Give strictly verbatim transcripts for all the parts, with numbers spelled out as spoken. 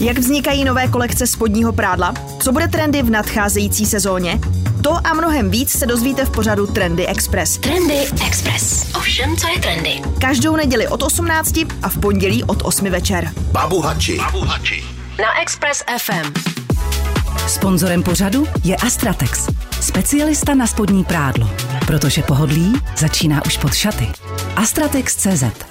Jak vznikají nové kolekce spodního prádla? Co bude trendy v nadcházející sezóně? To a mnohem víc se dozvíte v pořadu Trendy Express. Trendy Express. Ovšem, co je trendy? Každou neděli od osmnácti a v pondělí od osmi večer. Babu Hači. Babu Hači. Na Express F M. Sponzorem pořadu je Astratex, specialista na spodní prádlo, protože pohodlí začíná už pod šaty. Astratex tečka cé zet.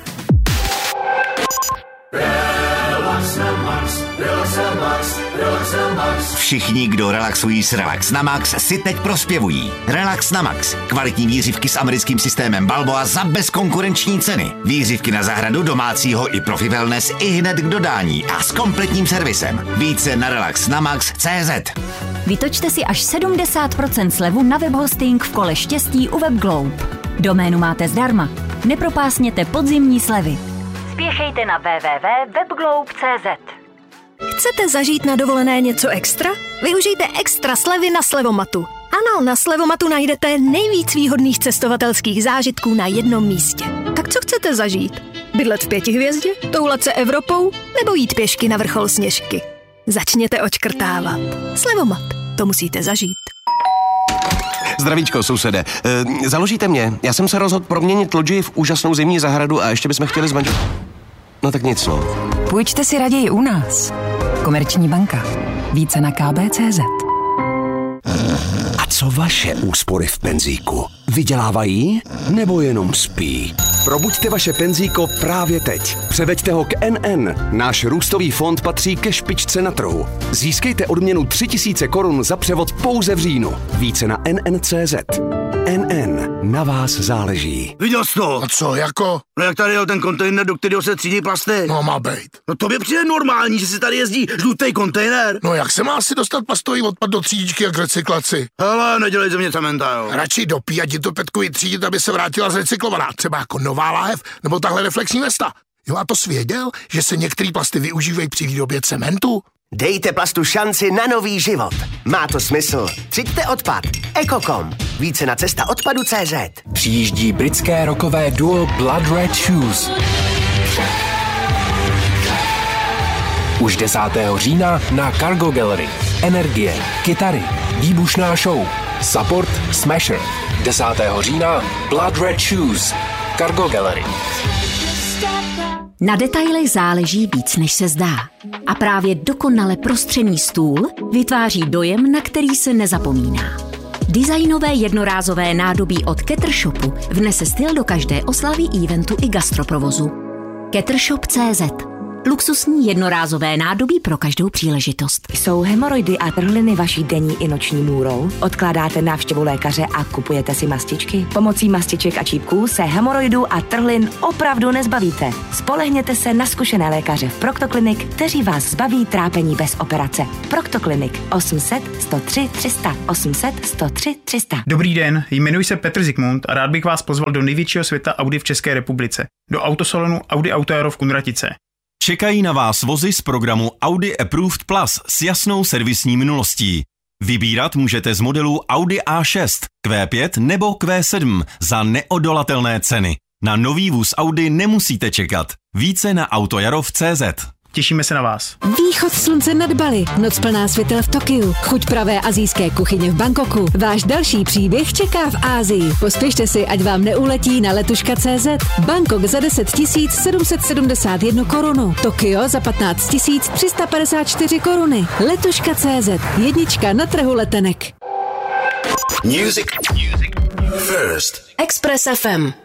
Všichni, kdo relaxují s Relax na Max, si teď prospěvují. Relax na Max. Kvalitní výřivky s americkým systémem Balboa za bezkonkurenční ceny. Výřivky na zahradu domácího i profi wellness i hned k dodání a s kompletním servisem. Více na relax na max tečka cé zet. Vytočte si až sedmdesát procent slevu na webhosting v kole štěstí u WebGlobe. Doménu máte zdarma. Nepropásněte podzimní slevy. Spěchejte na w w w tečka webglobe tečka cé zet. Chcete zažít na dovolené něco extra? Využijte extra slevy na Slevomatu. Ano, na Slevomatu najdete nejvíc výhodných cestovatelských zážitků na jednom místě. Tak co chcete zažít? Bydlet v pěti hvězdě? Toulat se Evropou? Nebo jít pěšky na vrchol Sněžky? Začněte odškrtávat. Slevomat. To musíte zažít. Zdravíčko, sousede. E, založíte mě? Já jsem se rozhodl proměnit loďi v úžasnou zimní zahradu a ještě bychom chtěli s manžel... No tak nic, no. Půjčte si raději u nás. Komerční banka. Více na ká bé tečka cé zet. A co vaše úspory v penzíku? Vydělávají nebo jenom spí? Probuďte vaše penzíko právě teď. Převeďte ho k N N. Náš růstový fond patří ke špičce na trhu. Získejte odměnu tři tisíce korun za převod pouze v říjnu. Více na N N tečka cé zet. N N. Na vás záleží. Viděl jsi to? A co, jako? No jak tady jel ten kontejner, do kterého se třídí plasty? No má bejt. No tobě přijde normální, že si tady jezdí žlutý kontejner? No jak se má asi dostat plastový odpad do třídičky a k recyklaci? Hele, nedělej ze mě cementa, jo. Radši dopí a ti to Petku vytřídit, aby se vrátila zrecyklovaná. Třeba jako nová láhev, nebo tahle reflexní vesta. Jo, a to jsi věděl, že se některé plasty využívají při výrobě cementu? Dejte plastu šanci na nový život. Má to smysl. Třiďte odpad. Ekokom. Více na cesta odpadu tečka cé zet. Přijíždí britské rockové duo Blood Red Shoes. Už desátého října na Cargo Gallery. Energie, kytary, výbušná show. Support Smasher. desátého října Blood Red Shoes. Cargo Gallery. Na detailech záleží víc, než se zdá. A právě dokonale prostřený stůl vytváří dojem, na který se nezapomíná. Designové jednorázové nádobí od Ketershopu vnese styl do každé oslavy, eventu i gastroprovozu. Ketershop tečka cé zet. Luxusní jednorázové nádobí pro každou příležitost. Jsou hemoroidy a trhliny vaší denní i noční můrou? Odkládáte návštěvu lékaře a kupujete si mastičky? Pomocí mastiček a čípků se hemoroidů a trhlin opravdu nezbavíte. Spolehněte se na zkušené lékaře v Proctoclinic, kteří vás zbaví trápení bez operace. Proctoclinic osm set, sto tři, tři sta, osm set, sto tři, tři sta. Dobrý den, jmenuji se Petr Zikmund a rád bych vás pozval do největšího světa Audi v České republice. Do autosalonu Audi Auto Aero v Kunratice. Čekají na vás vozy z programu Audi Approved Plus s jasnou servisní minulostí. Vybírat můžete z modelů Audi A šest, Q pět nebo Q sedm za neodolatelné ceny. Na nový vůz Audi nemusíte čekat. Více na autojarov tečka cé zet. Těšíme se na vás. Východ slunce nad Bali, noc plná světel v Tokiu, chuť pravé asijské kuchyně v Bangkoku. Váš další příběh čeká v Asii. Pospěšte si, ať vám neuletí na letuška tečka cé zet. Bangkok za deset tisíc sedm set sedmdesát jedna korun. Tokio za patnáct tisíc tři sta padesát čtyři koruny. Letuška tečka cé zet. Jednička na trhu letenek. Music. Music. First. Express F M.